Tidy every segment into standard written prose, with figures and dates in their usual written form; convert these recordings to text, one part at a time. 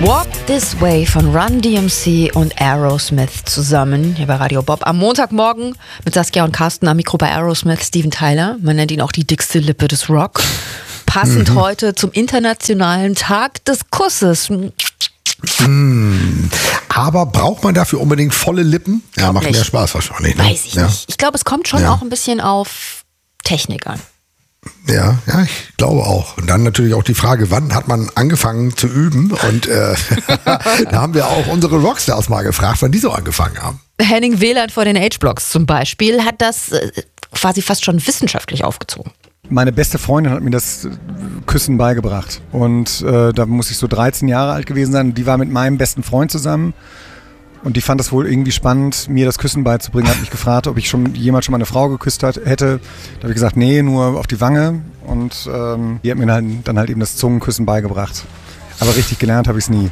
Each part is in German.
Walk This Way von Run DMC und Aerosmith zusammen hier bei Radio Bob. Am Montagmorgen mit Saskia und Carsten am Mikro bei Aerosmith, Steven Tyler. Man nennt ihn auch die dickste Lippe des Rock. Passend heute zum Internationalen Tag des Kusses. Aber braucht man dafür unbedingt volle Lippen? Ja, macht mehr Spaß wahrscheinlich. Ne? Weiß ich nicht. Ich glaube, es kommt schon auch ein bisschen auf Technik an. Ja, ich glaube auch. Und dann natürlich auch die Frage, wann hat man angefangen zu üben? Und da haben wir auch unsere Rockstars mal gefragt, wann die so angefangen haben. Henning Wieland vor den H-Blocks zum Beispiel hat das quasi fast schon wissenschaftlich aufgezogen. Meine beste Freundin hat mir das Küssen beigebracht. Und da muss ich so 13 Jahre alt gewesen sein. Die war mit meinem besten Freund zusammen. Und die fand es wohl irgendwie spannend, mir das Küssen beizubringen. Hat mich gefragt, ob ich jemals schon mal eine Frau geküsst hätte. Da habe ich gesagt, nee, nur auf die Wange. Und die hat mir dann halt eben das Zungenküssen beigebracht. Aber richtig gelernt habe ich es nie.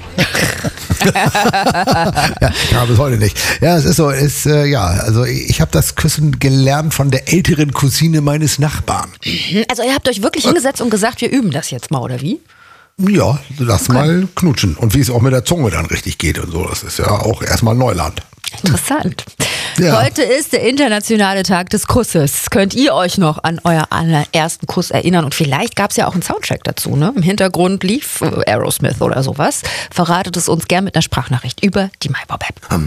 Ja, bis heute nicht. Ja, es ist so, also ich habe das Küssen gelernt von der älteren Cousine meines Nachbarn. Also ihr habt euch wirklich hingesetzt und gesagt, wir üben das jetzt mal, oder wie? Ja, lass mal knutschen. Und wie es auch mit der Zunge dann richtig geht und so, das ist ja auch erstmal Neuland. Interessant. Ja. Heute ist der Internationale Tag des Kusses. Könnt ihr euch noch an euren allerersten Kuss erinnern? Und vielleicht gab es ja auch einen Soundtrack dazu, ne? Im Hintergrund lief Aerosmith oder sowas. Verratet es uns gern mit einer Sprachnachricht über die MyBob-App.